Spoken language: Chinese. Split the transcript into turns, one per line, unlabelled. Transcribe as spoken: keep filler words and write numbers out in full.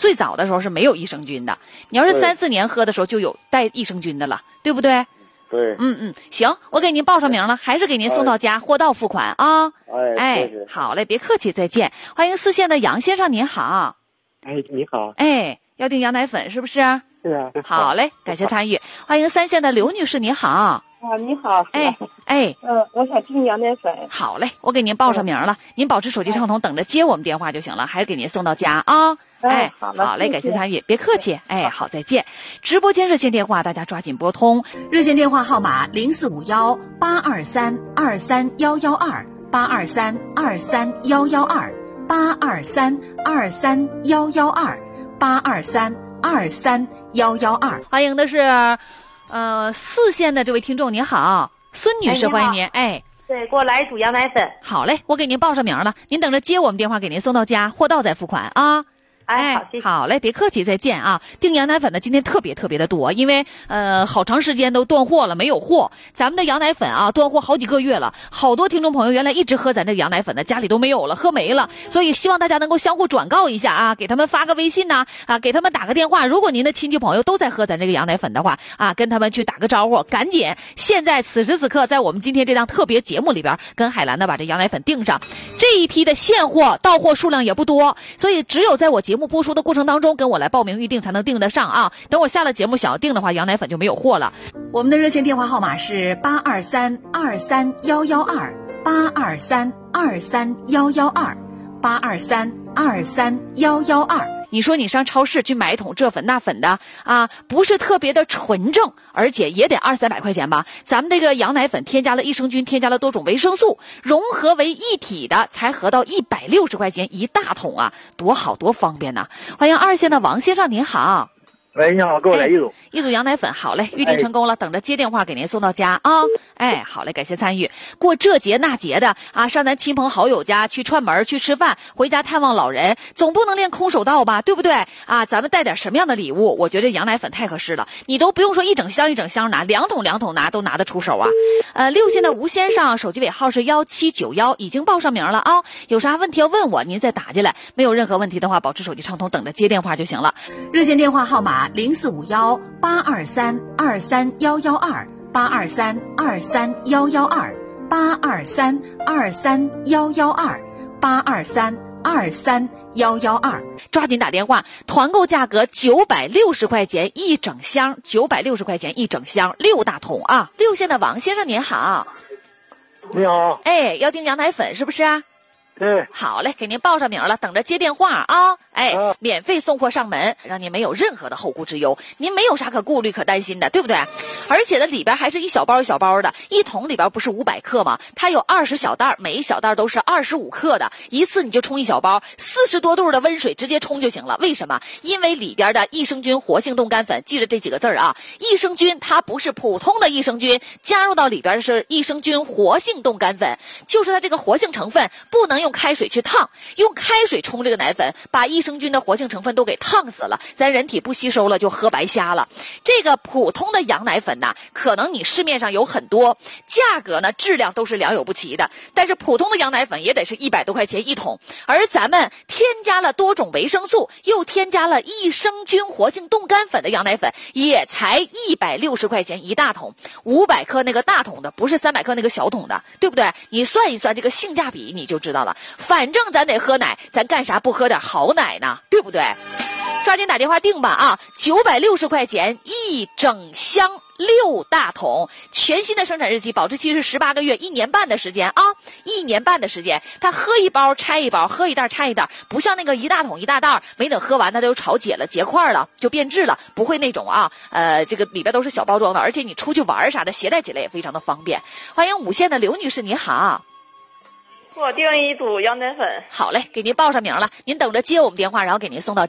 最早的时候是没有益生菌的，你要是三四年喝的时候就有带益生菌的了，对不对？
对。
嗯嗯，行，我给您报上名了，还是给您送到家，货到付款啊。
哎
哎，好嘞，别客气，再见。欢迎四线的杨先生，您好。
哎，你好。
哎，要订羊奶粉是不是？
是啊。
好嘞，感谢参与。欢迎三线的刘女士，你好。
啊，你好。
哎哎，
嗯、呃，我想订羊奶粉。
好嘞，我给您报上名了，您保持手机畅通，等着接我们电话就行了，还是给您送到家啊。哎，
好
好嘞，感谢参与，别客气。哎，好，再见。直播间热线电话，大家抓紧拨通。热线电话号码零四五幺八二三二三幺幺二八二三二三幺幺二八二三二三幺幺二八二三二三幺幺二。欢迎的是，呃，四线的这位听众，您好，孙女士，欢迎您。哎。
对，给我来一组羊奶粉。
好嘞，我给您报上名了，您等着接我们电话，给您送到家，货到再付款啊。
哎，好，谢谢。
好嘞，别客气，再见啊！订羊奶粉的今天特别特别的多，因为呃，好长时间都断货了，没有货。咱们的羊奶粉啊，断货好几个月了，好多听众朋友原来一直喝咱这个羊奶粉的，家里都没有了，喝没了。所以希望大家能够相互转告一下啊，给他们发个微信呐、啊，啊，给他们打个电话。如果您的亲戚朋友都在喝咱这个羊奶粉的话啊，跟他们去打个招呼，赶紧！现在此时此刻，在我们今天这档特别节目里边，跟海兰呢把这羊奶粉订上。这一批的现货到货数量也不多，所以只有在我节目播出的过程当中跟我来报名预定才能订得上啊。等我下了节目想要订的话，羊奶粉就没有货了。我们的热线电话号码是八二三二三幺幺二八二三二三幺幺二八二三二三幺幺二。你说你上超市去买一桶这粉那粉的啊，不是特别的纯正，而且也得二三百块钱吧。咱们这个羊奶粉添加了益生菌，添加了多种维生素，融合为一体的，才合到一百六十块钱一大桶啊，多好多方便呐！欢迎二线的王先生，您好。
喂，你好，给我来一组、
哎、一组羊奶粉，好嘞，预定成功了，哎、等着接电话给您送到家啊！哎，好嘞，感谢参与。过这节那节的啊，上咱亲朋好友家去串门去吃饭，回家探望老人，总不能练空手道吧，对不对啊？咱们带点什么样的礼物？我觉得羊奶粉太合适了，你都不用说一整箱一整箱拿，两桶两桶拿都拿得出手啊！呃，六线的吴先生，手机尾号是幺七九幺，已经报上名了啊！有啥问题要问我，您再打进来。没有任何问题的话，保持手机畅通，等着接电话就行了。热线电话号码零四五幺八二三二三幺幺二八二三二三幺幺二八二三二三幺幺二八二三二三幺幺二，抓紧打电话！团购价格九百六十块钱一整箱，九百六十块钱一整箱，六大桶啊！六线的王先生您好，
你好，
哎，要订羊奶粉是不是啊？
对，
好嘞，给您报上名了，等着接电话啊！哎，啊、免费送货上门，让您没有任何的后顾之忧，您没有啥可顾虑、可担心的，对不对？而且呢，里边还是一小包一小包的，一桶里边不是五百克吗？它有二十小袋，每一小袋都是二十五克的，一次你就冲一小包，四十多度的温水直接冲就行了。为什么？因为里边的益生菌活性冻干粉，记着这几个字啊！益生菌它不是普通的益生菌，加入到里边是益生菌活性冻干粉，就是它这个活性成分不能用开水去烫，用开水冲这个奶粉，把益生菌的活性成分都给烫死了，咱人体不吸收了，就喝白瞎了。这个普通的羊奶粉呢，可能你市面上有很多，价格呢质量都是良莠不齐的，但是普通的羊奶粉也得是一百多块钱一桶，而咱们添加了多种维生素，又添加了益生菌活性冻干粉的羊奶粉，也才一百六十块钱一大桶，五百克那个大桶的，不是三百克那个小桶的，对不对？你算一算这个性价比，你就知道了。反正咱得喝奶，咱干啥不喝点好奶呢？对不对？抓紧打电话订吧啊！九百六十块钱一整箱六大桶，全新的生产日期，保质期是十八个月，一年半的时间啊！一年半的时间，他喝一包拆一包，喝一袋拆一袋，不像那个一大桶一大袋，没等喝完它都炒解了结块了，就变质了，不会那种啊。呃，这个里边都是小包装的，而且你出去玩啥的，携带起来也非常的方便。欢迎五线的刘女士，您好。
我订一组羊奶粉。
好嘞，给您报上名了，您等着接我们电话，然后给您送到